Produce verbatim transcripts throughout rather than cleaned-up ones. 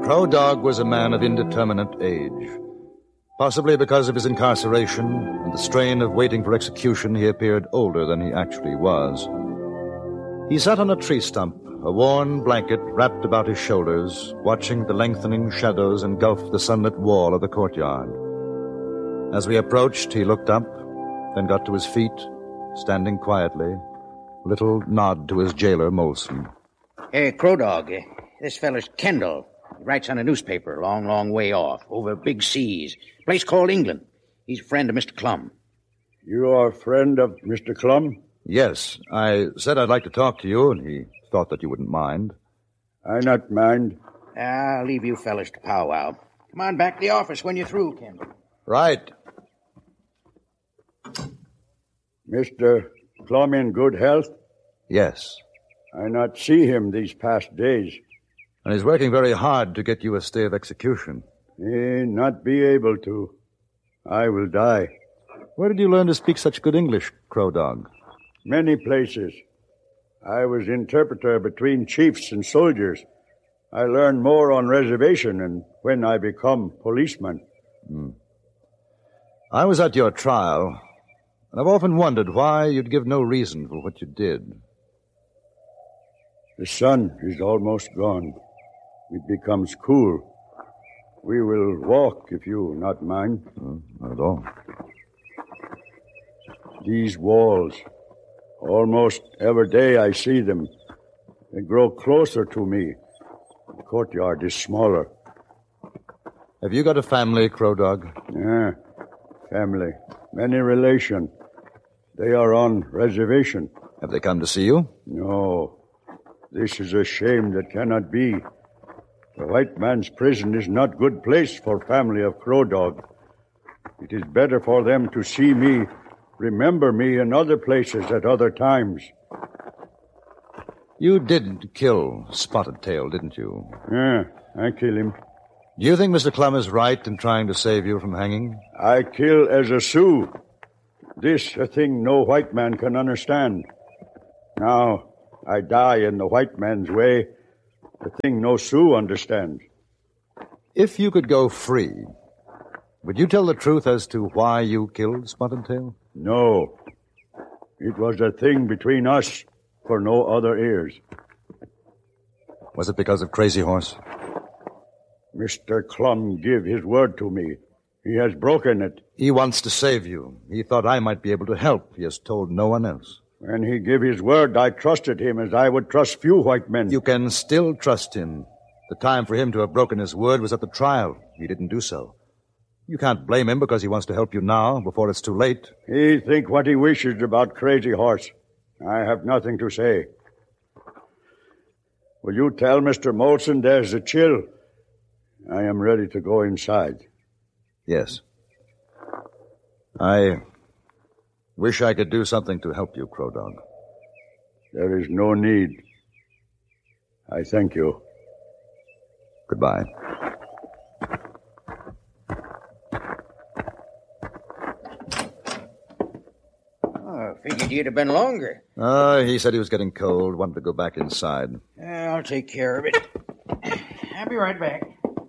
Crow Dog was a man of indeterminate age. Possibly because of his incarceration and the strain of waiting for execution, he appeared older than he actually was. He sat on a tree stump, a worn blanket wrapped about his shoulders, watching the lengthening shadows engulf the sunlit wall of the courtyard. As we approached, he looked up, then got to his feet, standing quietly, a little nod to his jailer, Molson. Hey, Crow Dog, uh, this feller's Kendall. He writes on a newspaper a long, long way off, over big seas. A place called England. He's a friend of Mister Clum. You are a friend of Mister Clum? Yes. I said I'd like to talk to you, and he thought that you wouldn't mind. I not mind. I'll leave you fellas to powwow. Come on back to the office when you're through, Kendall. Right. Mister Clum in good health? Yes. I not see him these past days. And he's working very hard to get you a stay of execution. He not be able to. I will die. Where did you learn to speak such good English, Crow Dog? Many places. I was interpreter between chiefs and soldiers. I learned more on reservation and when I become policeman. Hmm. I was at your trial, and I've often wondered why you'd give no reason for what you did. The sun is almost gone. It becomes cool. We will walk, if you not mind. No, not at all. These walls, almost every day I see them. They grow closer to me. The courtyard is smaller. Have you got a family, Crow Dog? Yeah, family. Many relation. They are on reservation. Have they come to see you? No. This is a shame that cannot be. The white man's prison is not good place for family of Crow Dog. It is better for them to see me, remember me in other places at other times. You did kill Spotted Tail, didn't you? Yeah, I kill him. Do you think Mister Clum is right in trying to save you from hanging? I kill as a Sioux. This a thing no white man can understand. Now, I die in the white man's way, the thing no Sioux understands. If you could go free, would you tell the truth as to why you killed Spotted Tail? No. It was a thing between us for no other ears. Was it because of Crazy Horse? Mister Clum give his word to me. He has broken it. He wants to save you. He thought I might be able to help. He has told no one else. When he gave his word, I trusted him as I would trust few white men. You can still trust him. The time for him to have broken his word was at the trial. He didn't do so. You can't blame him because he wants to help you now, before it's too late. He think what he wishes about Crazy Horse. I have nothing to say. Will you tell Mister Molson there's a chill? I am ready to go inside. Yes. I wish I could do something to help you, Crow Dog. There is no need. I thank you. Goodbye. Oh, figured you'd have been longer. Uh, he said he was getting cold, wanted to go back inside. Uh, I'll take care of it. I'll be right back.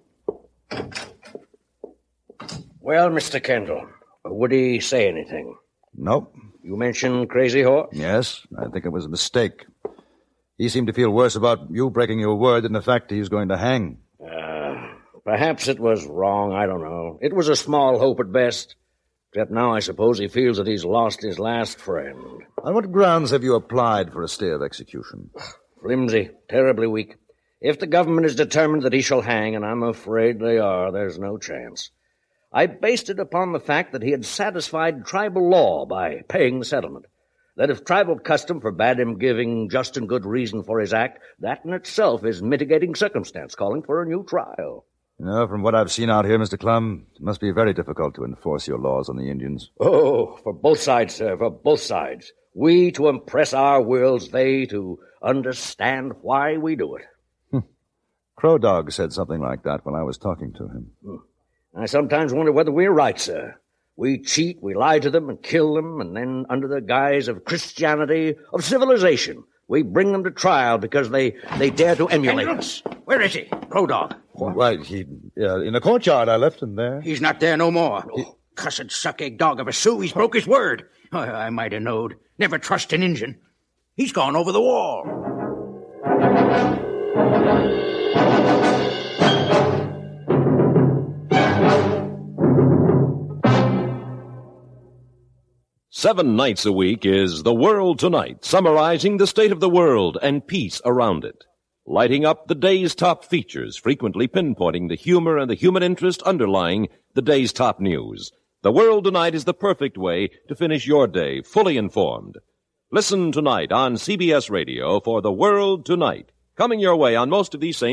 Well, Mister Kendall, would he say anything? Nope. You mentioned Crazy Horse? Yes, I think it was a mistake. He seemed to feel worse about you breaking your word than the fact that he was going to hang. Uh, perhaps it was wrong, I don't know. It was a small hope at best. Except now I suppose he feels that he's lost his last friend. On what grounds have you applied for a stay of execution? Flimsy, terribly weak. If the government is determined that he shall hang, and I'm afraid they are, there's no chance. I based it upon the fact that he had satisfied tribal law by paying the settlement. That if tribal custom forbade him giving just and good reason for his act, that in itself is mitigating circumstance calling for a new trial. You know, from what I've seen out here, Mister Clum, it must be very difficult to enforce your laws on the Indians. Oh, for both sides, sir, for both sides. We to impress our wills, they to understand why we do it. Crow Dog said something like that when I was talking to him. Hmm. I sometimes wonder whether we're right, sir. We cheat, we lie to them and kill them, and then under the guise of Christianity, of civilization, we bring them to trial because they, they dare to emulate Kendall, us. where is he? Crow Dog. Why, he, uh, in the courtyard, I left him there. He's not there no more. He... Cussed suck-egg dog of a Sioux. He's broke his word. I, I might have knowed. Never trust an Injun. He's gone over the wall. Seven nights a week is The World Tonight, summarizing the state of the world and peace around it. Lighting up the day's top features, frequently pinpointing the humor and the human interest underlying the day's top news. The World Tonight is the perfect way to finish your day fully informed. Listen tonight on C B S Radio for The World Tonight, coming your way on most of these same